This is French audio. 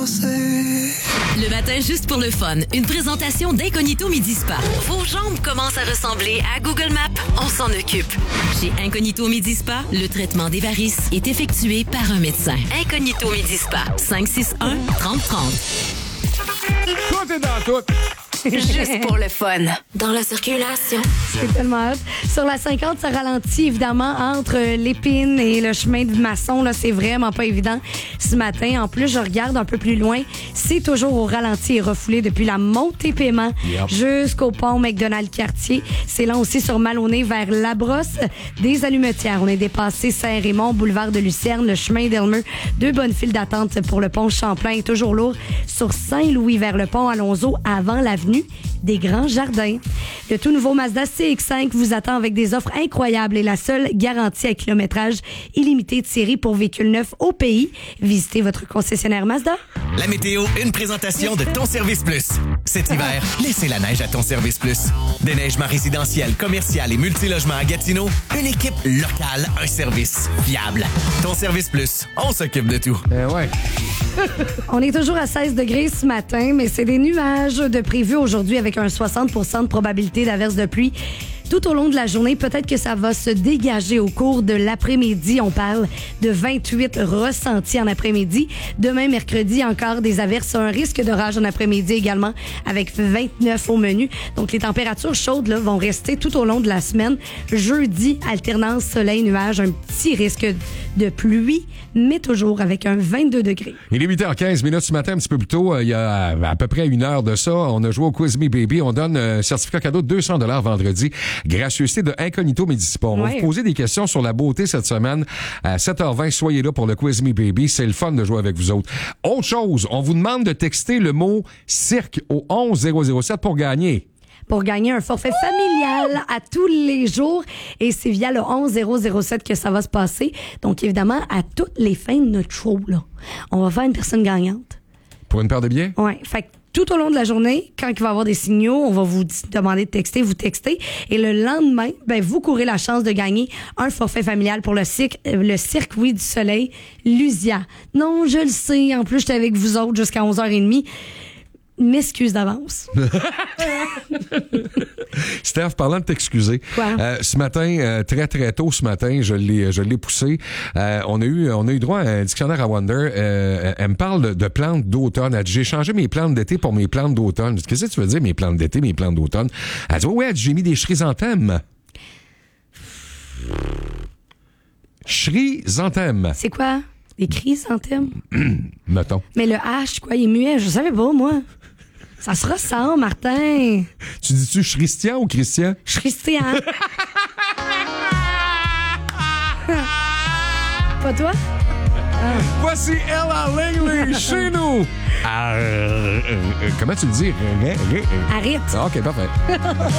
Le matin, juste pour le fun, une présentation d'Incognito Midi Spa. Vos jambes commencent à ressembler à Google Maps? On s'en occupe. Chez Incognito Midi Spa, le traitement des varices est effectué par un médecin. Incognito Midi Spa, 561-3030. Tout est dans tout. Juste pour le fun. Dans la circulation. C'est tellement hot. Sur la 50, ça ralentit évidemment entre l'Épine et le chemin de Masson. Là, c'est vraiment pas évident ce matin. En plus, je regarde un peu plus loin. C'est toujours au ralenti et refoulé depuis la Montée-Paiement jusqu'au pont McDonald-Cartier. C'est lent aussi sur Maloney vers Labrosse des Allumetières. On est dépassé Saint-Raymond, boulevard de Lucerne, le chemin d'Elmer. 2 bonnes files d'attente pour le pont Champlain. Est toujours lourd sur Saint-Louis vers le pont Alonso avant l'avenue des Grands Jardins. Le tout nouveau Mazda CX-5 vous attend avec des offres incroyables et la seule garantie à kilométrage illimité de série pour véhicules neufs au pays. Visitez votre concessionnaire Mazda. La météo, une présentation de Ton Service Plus. Cet hiver, laissez la neige à Ton Service Plus. Déneigement résidentiel, commercial et multilogement à Gatineau, une équipe locale, un service fiable. Ton Service Plus, on s'occupe de tout. Ouais. On est toujours à 16 degrés ce matin, mais c'est des nuages de prévus aujourd'hui avec un 60% de probabilité d'averse de pluie. Tout au long de la journée, peut-être que ça va se dégager au cours de l'après-midi. On parle de 28 ressentis en après-midi. Demain, mercredi, encore des averses. Un risque d'orage en après-midi également, avec 29 au menu. Donc, les températures chaudes là, vont rester tout au long de la semaine. Jeudi, alternance soleil-nuage, un petit risque de pluie, mais toujours avec un 22 degrés. Il est 8h15 ce matin, un petit peu plus tôt. Il y a à peu près une heure de ça. On a joué au Quiz Me Baby. On donne un certificat cadeau de $200 vendredi. Gracieuseté de Incognito Midi Spa. On va vous poser des questions sur la beauté cette semaine. À 7h20, soyez là pour le Quiz Me Baby. C'est le fun de jouer avec vous autres. Autre chose, on vous demande de texter le mot cirque au 11007 pour gagner. Pour gagner un forfait familial à tous les jours. Et c'est via le 11007 que ça va se passer. Donc, évidemment, à toutes les fins de notre show, là, on va faire une personne gagnante. Pour une paire de billets? Oui. Fait que tout au long de la journée, quand il va y avoir des signaux, on va vous demander de texter, vous textez. Et le lendemain, ben, vous courez la chance de gagner un forfait familial pour le circuit du soleil, Lusia. Non, je le sais. En plus, j'étais avec vous autres jusqu'à 11h30. M'excuse d'avance. Steph, parlant de t'excuser. Quoi? Ce matin, très très tôt ce matin, je l'ai poussé. On a eu droit à un dictionnaire à Wonder. Elle me parle de plantes d'automne. Elle dit, j'ai changé mes plantes d'été pour mes plantes d'automne. Je dis, qu'est-ce que tu veux dire, mes plantes d'été, mes plantes d'automne? Elle dit, ouais, j'ai mis des chrysanthèmes. Chrysanthèmes. C'est quoi? Des chrysanthèmes? Mettons. Mais le H, quoi, il est muet. Je savais pas, moi. Ça se ressent, Martin. Tu dis-tu Christian ou Christian? Christian. Pas toi? Voici Ella Langley chez nous. Comment tu le dis? Arrête. OK, parfait.